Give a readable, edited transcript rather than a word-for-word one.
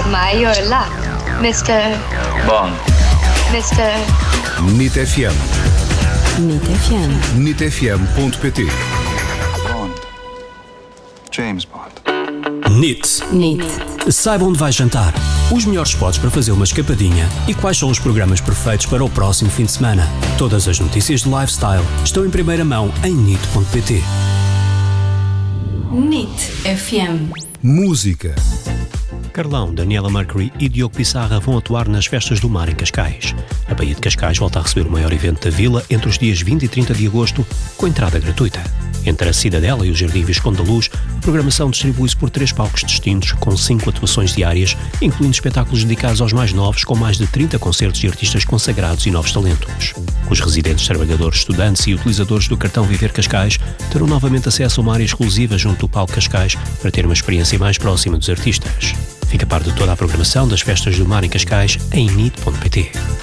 My luck, Mr. Bond. Mr. NIT FM. NIT FM. NITfm.pt. Bond. James Bond. NIT. NIT. Saiba onde vai jantar, os melhores spots para fazer uma escapadinha e quais são os programas perfeitos para o próximo fim de semana. Todas as notícias de lifestyle estão em primeira mão em NIT.pt. NIT FM. Música. Carlão, Daniela Mercury e Diogo Pissarra vão atuar nas Festas do Mar em Cascais. A Baía de Cascais volta a receber o maior evento da vila entre os dias 20 e 30 de agosto, com entrada gratuita. Entre a Cidadela e o Jardim Visconde da Luz, a programação distribui-se por 3 palcos distintos, com 5 atuações diárias, incluindo espetáculos dedicados aos mais novos, com mais de 30 concertos de artistas consagrados e novos talentos. Os residentes, trabalhadores, estudantes e utilizadores do cartão Viver Cascais terão novamente acesso a uma área exclusiva junto do palco Cascais para ter uma experiência mais próxima dos artistas. Fica a par de toda a programação das Festas do Mar em Cascais em NIT.pt.